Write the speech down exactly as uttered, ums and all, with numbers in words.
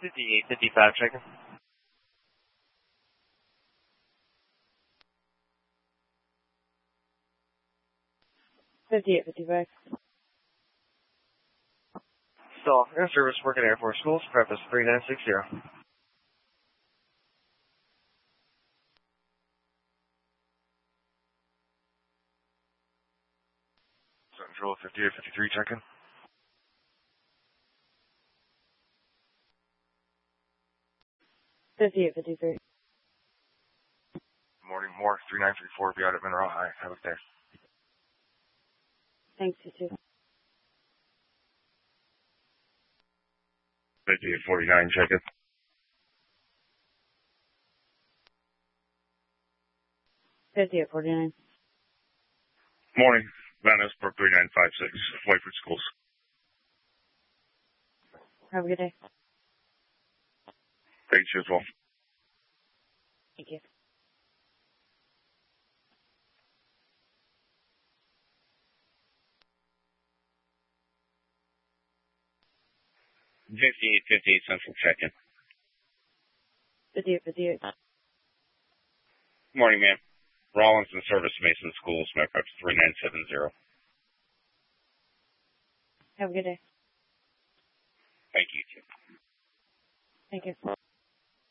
fifty-eight fifty-five, checking. fifty-eight fifty-five. Stall. Air service working Air Force Schools, preface three nine six zero. Central fifty-eight fifty-three, checking. fifty-eight fifty-three. Morning, more. three nine three four, be out at Mineral High. Have a good day. Thanks, you too. fifty-eight forty-nine, checking. fifty-eight forty-nine. Morning, Van Esper three nine five six, Whiteford Schools. Have a good day. Thanks, you as well. Thank you. fifty-eight fifty-eight Central check-in. fifty-eight fifty-eight. Morning, ma'am. Rollins and Service Mason Schools, my preps three nine seven zero. Have a good day. Thank you, too. Thank you.